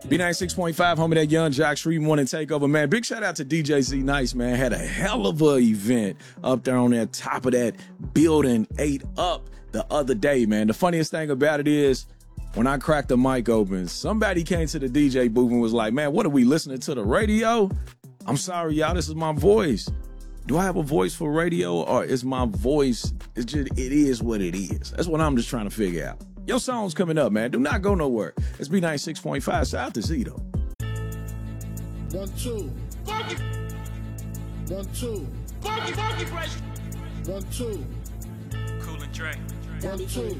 B96.5, home of that Young Jock Street Morning Takeover, man. Big shout out to DJ Z Nice, man. Had a hell of a event up there on that top of that building, 8 up the other day, man. The funniest thing about it is, when I cracked the mic open, somebody came to the DJ booth and was like, man, what are we listening to, the radio? I'm sorry, y'all, this is my voice. Do I have a voice for radio, or is my voice, it is what it is? That's what I'm just trying to figure out. Your song's coming up, man. Do not go nowhere. It's B96.5. Shout out to Zito. 1, 2. Funky. 1, 2. Funky fresh. 1, 2. Cool and Dre. 1, 2.